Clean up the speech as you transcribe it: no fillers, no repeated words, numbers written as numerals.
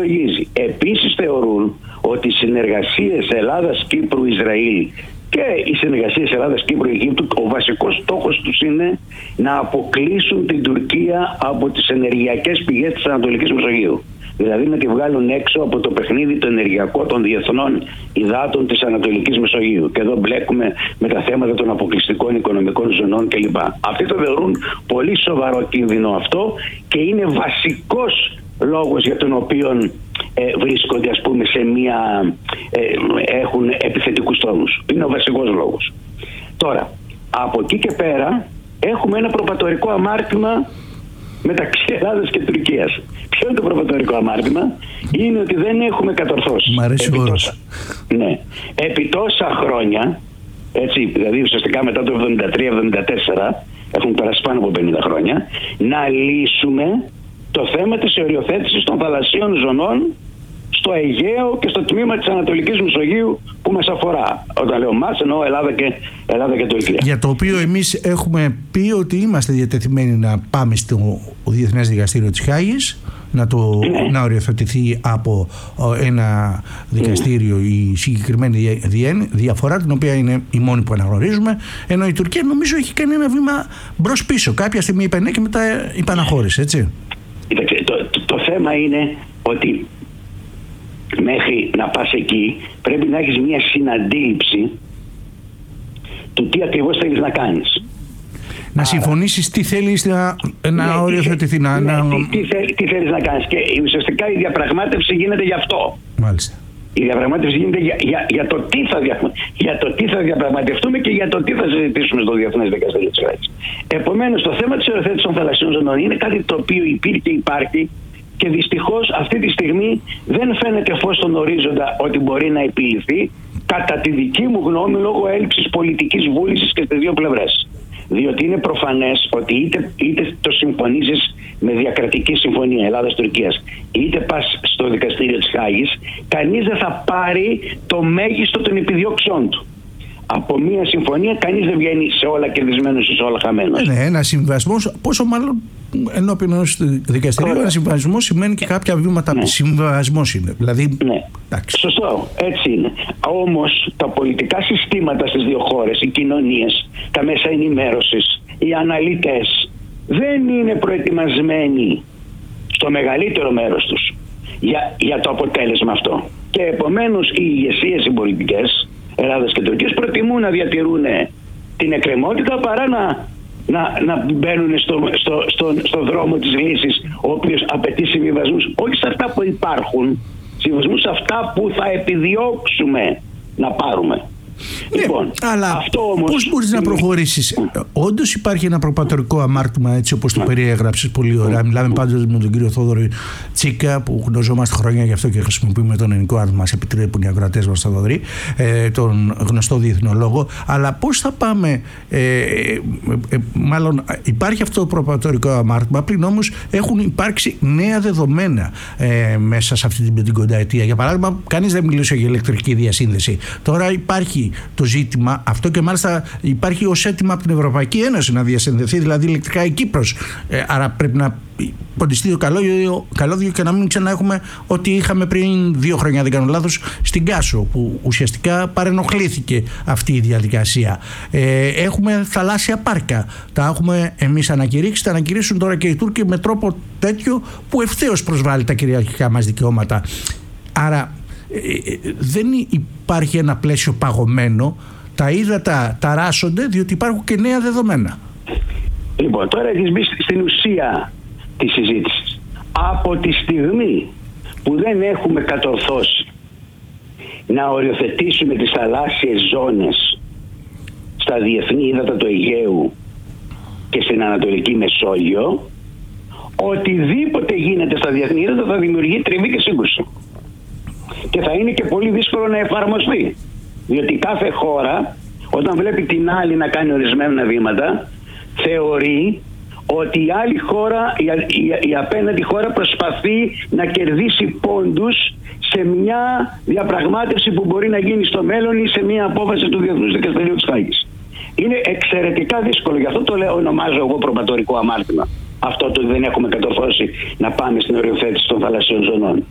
λογίζει. Επίσης θεωρούν ότι οι συνεργασίες Ελλάδας-Κύπρου-Ισραήλ και οι συνεργασίες Ελλάδας-Κύπρου-Αιγύπτου, ο βασικός στόχος τους είναι να αποκλείσουν την Τουρκία από τις ενεργειακές πηγές της Ανατολικής Μεσογείου. Δηλαδή να τη βγάλουν έξω από το παιχνίδι το ενεργειακό των διεθνών υδάτων της Ανατολικής Μεσογείου. Και εδώ μπλέκουμε με τα θέματα των αποκλειστικών οικονομικών ζωνών κλπ. Αυτοί το θεωρούν πολύ σοβαρό κίνδυνο αυτό και είναι βασικός λόγος για τον οποίο βρίσκονται, ας πούμε, σε μια έχουν επιθετικούς τόνους. Είναι ο βασικός λόγος. Τώρα, από εκεί και πέρα έχουμε ένα προπατορικό αμάρτημα μεταξύ Ελλάδας και Τουρκίας. Ποιο είναι το προπατορικό αμάρτημα? Είναι ότι δεν έχουμε κατορθώσει. Μ' αρέσει ο όρος. Ναι. Επί τόσα χρόνια, έτσι, δηλαδή ουσιαστικά μετά το 73-74, έχουν περάσει πάνω από 50 χρόνια, να λύσουμε το θέμα της οριοθέτησης των θαλασσίων ζωνών στο Αιγαίο και στο τμήμα της Ανατολικής Μεσογείου που μας αφορά. Όταν λέω μας, εννοώ Ελλάδα και Τουρκία. Για το οποίο εμείς έχουμε πει ότι είμαστε διατεθειμένοι να πάμε στο Διεθνές Δικαστήριο της Χάγης, να οριοθετηθεί από ένα δικαστήριο η συγκεκριμένη διαφορά, την οποία είναι η μόνη που αναγνωρίζουμε, ενώ η Τουρκία νομίζω έχει κάνει ένα βήμα μπρος πίσω. Κάποια στιγμή είπε ναι και μετά υπαναχώρησε, έτσι. Το θέμα είναι ότι μέχρι να πας εκεί πρέπει να έχεις μια συναντήληψη του τι ακριβώς θέλεις να κάνεις. Να συμφωνήσεις τι θέλεις να οριοθετηθεί. Τι θέλεις να κάνεις. Και ουσιαστικά η διαπραγμάτευση γίνεται γι' αυτό. Μάλιστα. Η διαπραγμάτευση γίνεται για το τι θα διαπραγματευτούμε και για το τι θα συζητήσουμε στο Διεθνές Δικαστήριο της Χάγης. Επομένως, το θέμα της οριοθέτησης των θαλασσίων ζωνών είναι κάτι το οποίο υπήρχε και υπάρχει και δυστυχώς αυτή τη στιγμή δεν φαίνεται φως στον ορίζοντα ότι μπορεί να επιληθεί, κατά τη δική μου γνώμη, λόγω έλλειψης πολιτικής βούλησης και στις δύο πλευρές. Διότι είναι προφανές ότι είτε το συμφωνήσεις με διακρατική συμφωνία Ελλάδας-Τουρκίας, είτε πας στο δικαστήριο της Χάγης, κανείς δεν θα πάρει το μέγιστο των επιδιώξεών του. Από μια συμφωνία κανείς δεν βγαίνει σε όλα κερδισμένος ή σε όλα χαμένος. Ναι, ένα συμβασμός, πόσο μάλλον ενώπιον ενός δικαστηρίου, ένα συμβασμό σημαίνει και κάποια βήματα. Συμβασμός είναι. Δηλαδή, ναι. Σωστό, έτσι είναι. Όμως τα πολιτικά συστήματα στις δύο χώρες, οι κοινωνίες, τα μέσα ενημέρωσης, οι αναλυτές δεν είναι προετοιμασμένοι στο μεγαλύτερο μέρος τους για το αποτέλεσμα αυτό. Και επομένως οι ηγεσίες, οι πολιτικές Ελλάδας και Τουρκίας προτιμούν να διατηρούν την εκκρεμότητα παρά να μπαίνουν στο δρόμο της λύσης, ο οποίος απαιτεί συμβιβασμούς, όχι σε αυτά που υπάρχουν, συμβιβασμούς σε αυτά που θα επιδιώξουμε να πάρουμε. Ναι, λοιπόν, αλλά αυτό όμως, πώς μπορείς να προχωρήσεις? Όντως υπάρχει ένα προπατορικό αμάρτημα, έτσι όπως το περιέγραψες πολύ ωραία. Μιλάμε πάντως με τον κύριο Θόδωρο Τσίκα, που γνωριζόμαστε χρόνια, γι' αυτό και χρησιμοποιούμε τον ελληνικό, αν μας επιτρέπουν οι ακροατές μας, Θοδωρή, τον γνωστό διεθνολόγο. Αλλά πώς θα πάμε, μάλλον υπάρχει αυτό το προπατορικό αμάρτημα, πριν όμως έχουν υπάρξει νέα δεδομένα μέσα σε αυτή την 50 ετία. Για παράδειγμα, κανείς δεν μιλούσε για ηλεκτρική διασύνδεση. Τώρα υπάρχει το ζήτημα αυτό και μάλιστα υπάρχει ως αίτημα από την Ευρωπαϊκή Ένωση να διασυνδεθεί, δηλαδή ηλεκτρικά η Κύπρος. Άρα πρέπει να ποντιστεί το καλώδιο και να μην ξαναέχουμε ό,τι είχαμε πριν 2 χρόνια, δεν κάνω λάθος, στην Κάσο, που ουσιαστικά παρενοχλήθηκε αυτή η διαδικασία. Έχουμε θαλάσσια πάρκα, τα έχουμε εμείς ανακηρύξει, τα ανακηρύσουν τώρα και οι Τούρκοι με τρόπο τέτοιο που ευθέως προσβάλλει τα κυριαρχικά μας δικαιώματα. Άρα δεν υπάρχει ένα πλαίσιο παγωμένο, τα ύδατα ταράσσονται διότι υπάρχουν και νέα δεδομένα. Λοιπόν, τώρα έχεις μπει στην ουσία της συζήτησης. Από τη στιγμή που δεν έχουμε κατορθώσει να οριοθετήσουμε τις θαλάσσιες ζώνες στα διεθνή ύδατα του Αιγαίου και στην Ανατολική Μεσόγειο, οτιδήποτε γίνεται στα διεθνή ύδατα θα δημιουργεί τριβή και σύγκρουση. Και θα είναι και πολύ δύσκολο να εφαρμοστεί. Διότι κάθε χώρα, όταν βλέπει την άλλη να κάνει ορισμένα βήματα, θεωρεί ότι η άλλη χώρα, η απέναντι χώρα προσπαθεί να κερδίσει πόντους σε μια διαπραγμάτευση που μπορεί να γίνει στο μέλλον ή σε μια απόφαση του Διεθνούς Δικαστηρίου της Χάγης. Είναι εξαιρετικά δύσκολο. Γι' αυτό το λέω, ονομάζω εγώ προπατορικό αμάρτημα. Αυτό το δεν έχουμε κατορθώσει να πάμε στην οριοθέτηση των θαλασσίων ζωνών.